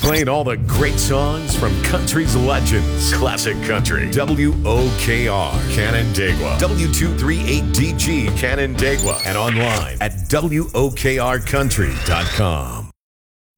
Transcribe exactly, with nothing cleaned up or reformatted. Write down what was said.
Playing all the great songs from country's legends. Classic Country. W O K R, Canandaigua. W two thirty-eight D G, Canandaigua. And online at W O K R country dot com.